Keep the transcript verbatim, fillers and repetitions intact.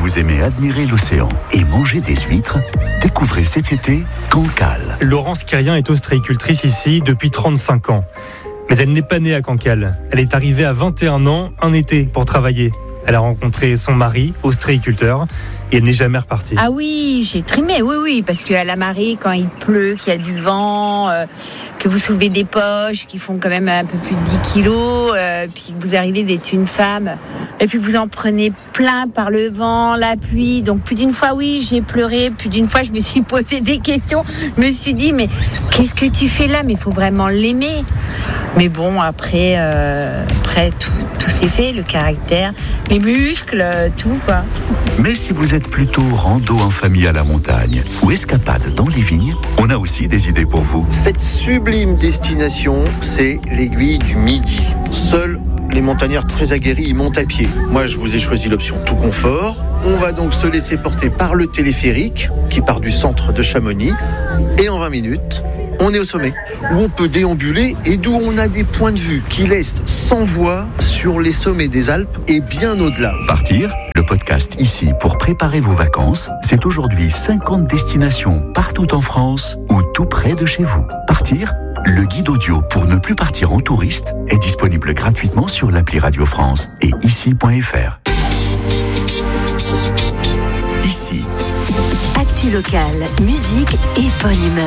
vous aimez admirer l'océan et manger des huîtres, découvrez cet été Cancale. Laurence Quérien est ostréicultrice ici depuis trente-cinq ans. Mais elle n'est pas née à Cancale. Elle est arrivée à vingt et un ans, un été, pour travailler. Elle a rencontré son mari, ostréiculteur, et elle n'est jamais repartie. Ah oui, j'ai trimé, oui, oui, parce qu'à la marée, quand il pleut, qu'il y a du vent, euh, que vous soulevez des poches qui font quand même un peu plus de dix kilos, euh, puis que vous arrivez d'être une femme, et puis vous en prenez plein par le vent, la pluie. Donc plus d'une fois, oui, j'ai pleuré, plus d'une fois, je me suis posé des questions. Je me suis dit, mais qu'est-ce que tu fais là ? Mais il faut vraiment l'aimer. Mais bon, après, euh, après tout, tout s'est fait, le caractère, les muscles, tout, quoi. Mais si vous êtes plutôt rando en famille à la montagne ou escapade dans les vignes, on a aussi des idées pour vous. Cette sublime destination, c'est l'aiguille du Midi. Seuls les montagnards très aguerris y montent à pied. Moi, je vous ai choisi l'option tout confort. On va donc se laisser porter par le téléphérique qui part du centre de Chamonix. Et en vingt minutes, on est au sommet, où on peut déambuler et d'où on a des points de vue qui laissent sans voix sur les sommets des Alpes et bien au-delà. Partir, le podcast ici pour préparer vos vacances, c'est aujourd'hui cinquante destinations partout en France ou tout près de chez vous. Partir, le guide audio pour ne plus partir en touriste est disponible gratuitement sur l'appli Radio France et ici point f r. Ici. Actu locale, musique et bonne humeur.